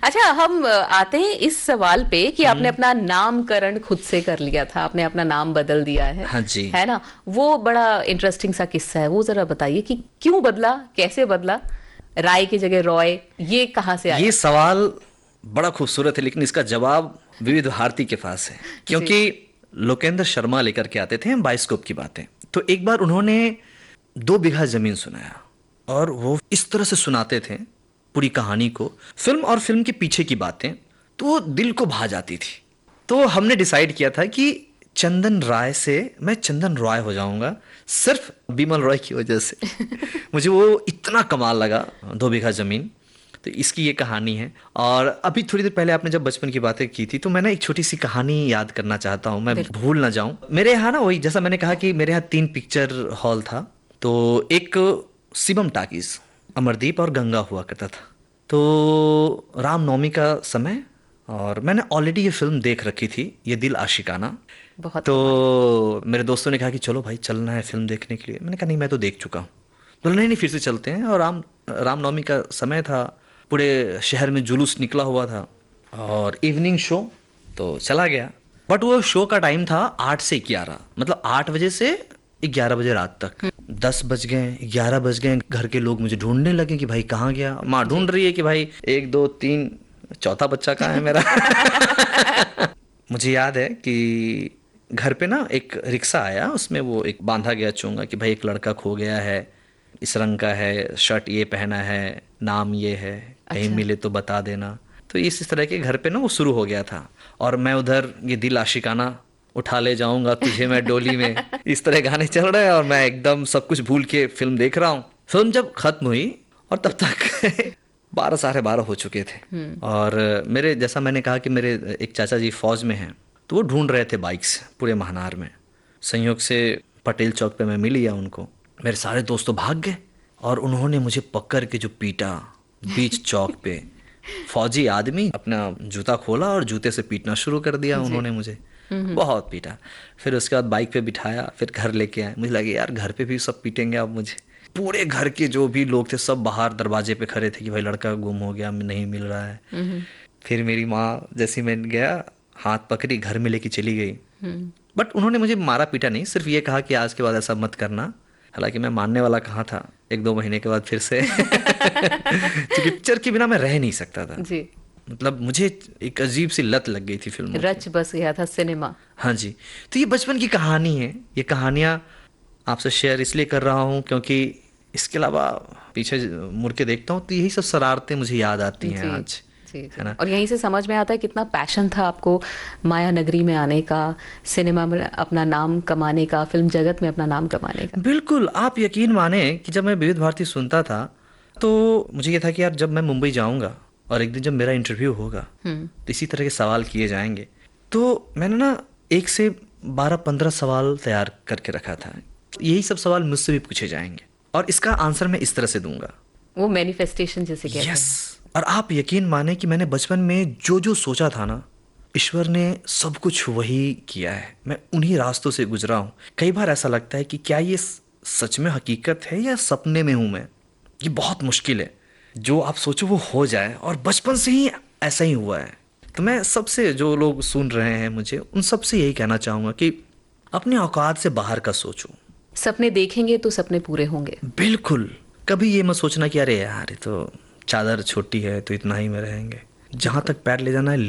अच्छा, हम आते हैं इस सवाल पे कि आपने अपना नामकरण खुद से कर लिया था, आपने अपना नाम बदल दिया हाँ जी। है ना? वो बड़ा इंटरेस्टिंग सा किस्सा है, वो जरा बताइए कि क्यों बदला, कैसे बदला? राय की जगह रॉय, ये कहाँ से ये आया? सवाल बड़ा खूबसूरत है, लेकिन इसका जवाब विविध भारती के पास है। जी। क्योंकि लोकेंद्र शर्मा लेकर के आते थे बाइस्कोप की बातें। तो एक बार उन्होंने 2 बीघा जमीन सुनाया, और वो इस तरह से सुनाते थे पूरी कहानी को, फिल्म और फिल्म के पीछे की बातें, तो वो दिल को भा जाती थी। तो हमने डिसाइड किया था कि चंदन राय से मैं चंदन रॉय हो जाऊंगा, सिर्फ बिमल रॉय की वजह से। मुझे वो इतना कमाल लगा, 2 बीघा जमीन। तो इसकी ये कहानी है। और अभी थोड़ी देर पहले आपने जब बचपन की बातें की थी, तो मैं ना एक छोटी सी कहानी याद करना चाहता हूँ, मैं बिल्कुल। भूल ना जाऊं। मेरे यहाँ ना, वही जैसा मैंने कहा कि मेरे यहाँ 3 पिक्चर हॉल था। तो एक शिवम टाकीज, अमरदीप और गंगा हुआ करता था। तो रामनवमी का समय, और मैंने ऑलरेडी ये फिल्म देख रखी थी, ये दिल आशिकाना। बहुत कमाल। तो मेरे दोस्तों ने कहा कि चलो भाई चलना है फिल्म देखने के लिए। मैंने कहा नहीं, मैं तो देख चुका हूँ। बोला नहीं नहीं, फिर से चलते हैं। और रामनवमी का समय था, पूरे शहर में जुलूस निकला हुआ था, और इवनिंग शो, तो चला गया। बट वो शो का टाइम था 8 से 11, मतलब 8 बजे से 11 बजे रात तक। 10 बज गए, 11 बज गए, घर के लोग मुझे ढूंढने लगे कि भाई कहाँ गया। माँ जी। ढूंढ रही है कि भाई 1 2 3, चौथा बच्चा कहाँ है मेरा। मुझे याद है कि घर पे ना एक रिक्शा आया, उसमें वो एक बांधा गया चोंगा कि भाई एक लड़का खो गया है, इस रंग का है, शर्ट ये पहना है, नाम ये है, कहीं अच्छा। मिले तो बता देना। तो इस तरह के घर पे ना वो शुरू हो गया था। और मैं उधर ये दिल आशिकाना, उठा ले जाऊंगा तुझे मैं डोली में, इस तरह गाने चल रहे हैं, और मैं एकदम सब कुछ भूल के फिल्म देख रहा हूँ। फिल्म जब खत्म हुई, और तब तक 12 साढ़े 12 हो चुके थे। और मेरे, जैसा मैंने कहा कि मेरे एक चाचा जी फौज में हैं, तो वो ढूंढ रहे थे बाइक्स पूरे महानार में। संयोग से पटेल चौक पे मैं मिल गया उनको। मेरे सारे दोस्त तो भाग गए, और उन्होंने मुझे पकड़ के जो पीटा बीच चौक पे। फौजी आदमी, अपना जूता खोला और जूते से पीटना शुरू कर दिया जी। उन्होंने मुझे। बहुत पीटा। फिर उसके बाद बाइक पे बिठाया, फिर घर लेके आए। मुझे लगे यार घर पे भी सब पीटेंगे अब मुझे। पूरे घर के जो भी लोग थे सब बाहर दरवाजे पे खड़े थे कि भाई लड़का गुम हो गया, नहीं मिल रहा है। फिर मेरी माँ, जैसे मैं गया, हाथ पकड़ी, घर में लेके चली गई। बट उन्होंने मुझे मारा पीटा नहीं, सिर्फ ये कहा कि आज के बाद ऐसा मत करना। हालांकि मैं मानने वाला कहाँ था, 1 2 महीने के बाद फिर से। क्योंकि पिक्चर के बिना मैं रह नहीं सकता था। जी। मतलब मुझे एक अजीब सी लत लग गई थी फिल्मों की। रच बस गया था सिनेमा। हाँ जी। तो ये बचपन की कहानी है। ये कहानियाँ आपसे शेयर इसलिए कर रहा हूँ क्योंकि इसके अलावा पीछे मुड़ के देखता हूँ तो यही सब शरारतें मुझे याद आती हैं जी। आज। जी। है जी, ना। और यहीं से समझ में आता है कितना पैशन था आपको माया नगरी में आने का, सिनेमा में अपना नाम कमाने का, फिल्म जगत में अपना नाम कमाने का। बिल्कुल, आप यकीन माने कि जब मैं विविध भारती सुनता था, तो मुझे ये था कि यार जब मैं मुंबई जाऊंगा और एक दिन जब मेरा इंटरव्यू होगा, तो इसी तरह के सवाल किए जाएंगे। तो मैंने ना 1 से 12 15 सवाल तैयार करके रखा था। यही सब सवाल मुझसे भी पूछे जाएंगे, और इसका आंसर मैं इस तरह से दूंगा। वो मैनिफेस्टेशन जिसे कहते यस। हैं। और आप यकीन माने कि मैंने बचपन में जो जो सोचा था ना, ईश्वर ने सब कुछ वही किया है। मैं उन्हीं रास्तों से गुजरा हूँ। कई बार ऐसा लगता है कि क्या ये सच में हकीकत है या सपने में हूँ मैं। ये बहुत मुश्किल है, जो आप सोचो वो हो जाए, और बचपन से ही ऐसा ही हुआ है। तो मैं सबसे, जो लोग सुन रहे हैं मुझे, उन सबसे यही कहना चाहूँगा कि अपने औकात से बाहर का सोचो। सपने देखेंगे तो सपने पूरे होंगे। बिल्कुल। कभी ये मत सोचना कि अरे यार ये तो चादर छोटी है तो इतना ही में रहेंगे। जहाँ बिल्कुल। तक पैर ले जाना है